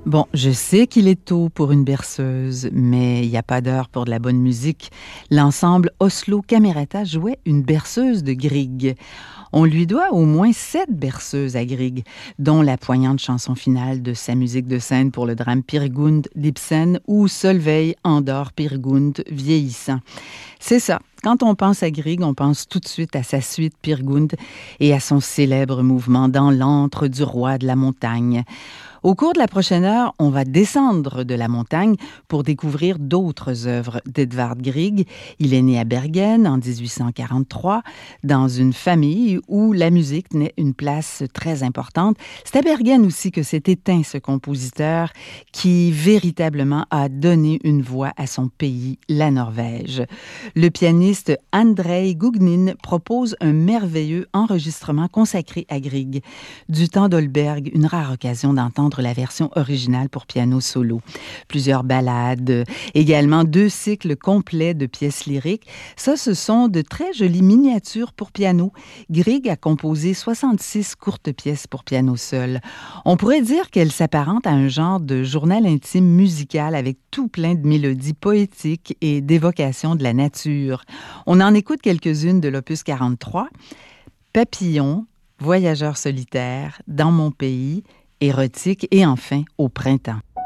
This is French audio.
Bon, je sais qu'il est tôt pour une berceuse, mais il n'y a pas d'heure pour de la bonne musique. L'ensemble Oslo Camerata jouait une berceuse de Grieg. On lui doit au moins 7 berceuses à Grieg, dont la poignante chanson finale de sa musique de scène pour le drame Peer Gynt d'Ibsen ou Solveig endort Peer Gynt vieillissant. C'est ça. Quand on pense à Grieg, on pense tout de suite à sa suite Peer Gynt et à son célèbre mouvement dans l'antre du roi de la montagne. Au cours de la prochaine heure, on va descendre de la montagne pour découvrir d'autres œuvres d'Edvard Grieg. Il est né à Bergen en 1843, dans une famille où la musique tenait une place très importante. C'est à Bergen aussi que s'est éteint ce compositeur qui véritablement a donné une voix à son pays, la Norvège. Le pianiste Andrei Gougnin propose un merveilleux enregistrement consacré à Grieg. Du temps d'Holberg, une rare occasion d'entendre la version originale pour piano solo. Plusieurs ballades, également 2 cycles complets de pièces lyriques. Ça, ce sont de très jolies miniatures pour piano. Grieg a composé 66 courtes pièces pour piano seul. On pourrait dire qu'elle s'apparente à un genre de journal intime musical avec tout plein de mélodies poétiques et d'évocations de la nature. On en écoute quelques-unes de l'opus 43. Papillon, Voyageur solitaire, Dans mon pays, Érotique et enfin Au printemps.